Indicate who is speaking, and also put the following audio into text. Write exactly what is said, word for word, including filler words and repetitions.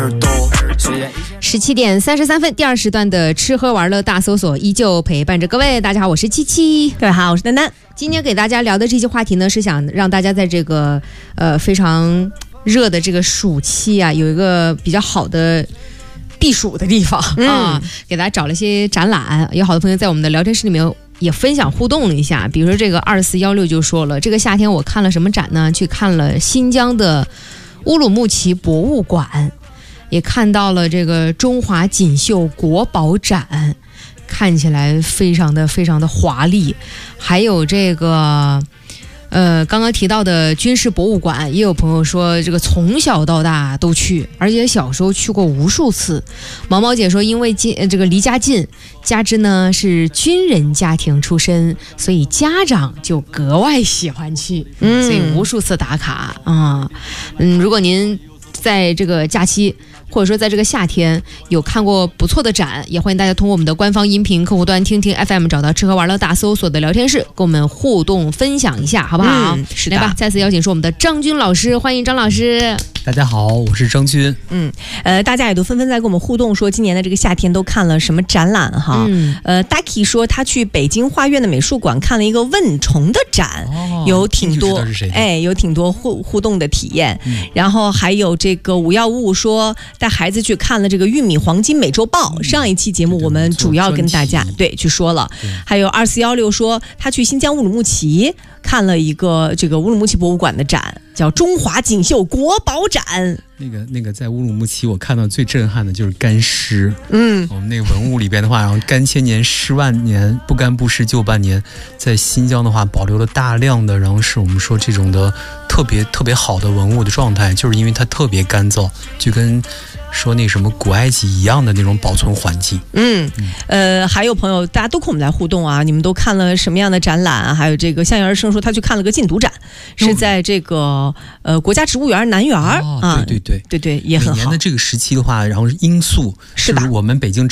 Speaker 1: 十七点三十三分，第二时段的吃喝玩乐大搜索依旧陪伴着各位。大家好，我是七七。
Speaker 2: 各位好，我是丹丹。
Speaker 1: 今天给大家聊的这期话题呢，是想让大家在这个呃非常热的这个暑期啊，有一个比较好的避暑的地方、嗯、啊，给大家找了一些展览。有好多朋友在我们的聊天室里面也分享互动了一下，比如说这个二四幺六就说了，这个夏天我看了什么展呢？去看了新疆的乌鲁木齐博物馆，也看到了这个中华锦绣国宝展，看起来非常的非常的华丽。还有这个呃，刚刚提到的军事博物馆，也有朋友说这个从小到大都去，而且小时候去过无数次。毛毛姐说，因为近这个离家近，加之呢是军人家庭出身，所以家长就格外喜欢去，嗯，所以无数次打卡啊。嗯，如果您在这个假期，或者说在这个夏天有看过不错的展，也欢迎大家通过我们的官方音频客户端听听 F M 找到吃喝玩乐大搜索的聊天室，跟我们互动分享一下，好不好？
Speaker 2: 嗯、是的。
Speaker 1: 来吧，再次邀请是我们的张军老师，欢迎张老师。
Speaker 3: 大家好，我是张军。
Speaker 2: 嗯，呃，大家也都纷纷在跟我们互动，说今年的这个夏天都看了什么展览哈？嗯、呃 ，Ducky 说他去北京画院的美术馆看了一个问虫的展，哦、有挺多哎，有挺多互互动的体验。嗯、然后还有这个五幺五五说带孩子去看了这个玉米黄金美洲豹。嗯、上一期节目我们主要跟大家对去说了。还有二四幺六说他去新疆乌鲁木齐看了一个这个乌鲁木齐博物馆的展，叫中华锦绣国宝展。
Speaker 3: 那个那个在乌鲁木齐我看到最震撼的就是干尸。
Speaker 2: 嗯，
Speaker 3: 我们那个文物里边的话，然后干千年湿万年，不干不湿就半年。在新疆的话保留了大量的，然后是我们说这种的特别特别好的文物的状态，就是因为它特别干燥，就跟说那什么古埃及一样的那种保存环境。
Speaker 2: 嗯，呃，还有朋友大家都跟我们来互动啊，你们都看了什么样的展览啊？还有这个向阳而生说他去看了个禁毒展，是在这个呃国家植物园南园、
Speaker 3: 哦、
Speaker 2: 啊，
Speaker 3: 对对对
Speaker 2: 对对，也很好。
Speaker 3: 每年的这个时期的话，然后罂粟是我们北京